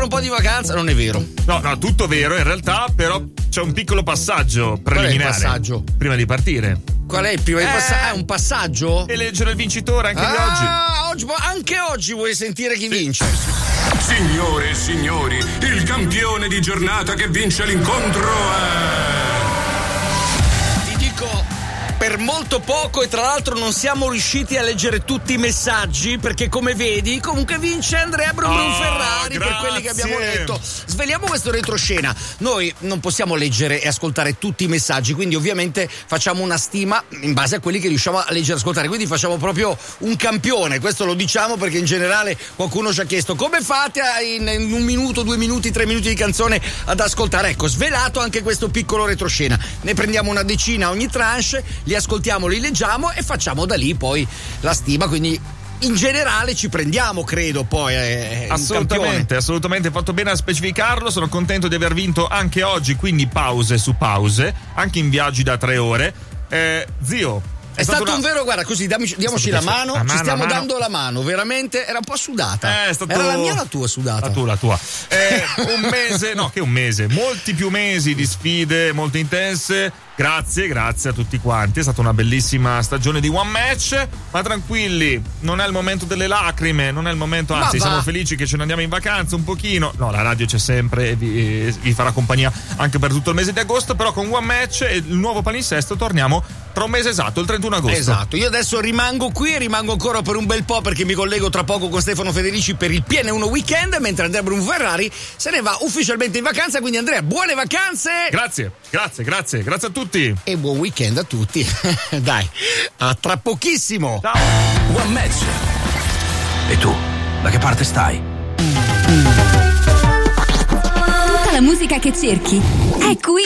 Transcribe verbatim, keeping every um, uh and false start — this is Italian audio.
un po' di vacanza, non è vero. No, no, tutto vero in realtà, però c'è un piccolo passaggio preliminare. Qual è il passaggio? Prima di partire. Qual è il primo? Eh, Passa- ah, un passaggio? Eleggere il vincitore anche ah, di oggi. oggi. Anche oggi vuoi sentire chi sì. vince? Signore e signori, il campione di giornata che vince l'incontro è... Ti dico... Per molto poco, e tra l'altro non siamo riusciti a leggere tutti i messaggi, perché come vedi comunque vince Andrea Brum Brum oh, Ferrari. grazie. Per quelli che abbiamo letto. Sveliamo questo retroscena. Noi non possiamo leggere e ascoltare tutti i messaggi, quindi ovviamente facciamo una stima in base a quelli che riusciamo a leggere e ascoltare, quindi facciamo proprio un campione. Questo lo diciamo perché in generale qualcuno ci ha chiesto come fate a, in, in un minuto, due minuti, tre minuti di canzone ad ascoltare. Ecco, svelato anche questo piccolo retroscena. Ne prendiamo una decina ogni tranche, li ascoltiamo, li leggiamo e facciamo da lì poi la stima, quindi in generale ci prendiamo, credo, poi eh, assolutamente, assolutamente, fatto bene a specificarlo. Sono contento di aver vinto anche oggi, quindi pause su pause, anche in viaggi da tre ore. Eh, zio, È, è stato, stato una... un vero, guarda, così dammi, diamoci la mano, la mano, ci stiamo la mano. dando la mano, veramente era un po' sudata. Eh, è stato... Era la mia o la tua sudata? La tua, la tua. Eh, un mese, no, che un mese, molti più mesi di sfide molto intense. Grazie, grazie a tutti quanti. È stata una bellissima stagione di One Match. Ma tranquilli, non è il momento delle lacrime, non è il momento, anzi, siamo felici che ce ne andiamo in vacanza un pochino. No, la radio c'è sempre e vi, vi farà compagnia anche per tutto il mese di agosto. Però con One Match e il nuovo palinsesto torniamo tra un mese esatto, il trentuno agosto. Esatto, io adesso rimango qui e rimango ancora per un bel po', perché mi collego tra poco con Stefano Federici per il P N uno Weekend, mentre Andrea Brum Ferrari se ne va ufficialmente in vacanza. Quindi Andrea, buone vacanze! Grazie, grazie, grazie, grazie a tutti. E buon weekend a tutti. Dai, a tra pochissimo. Ciao. One Match. E tu, da che parte stai? Tutta la musica che cerchi è qui.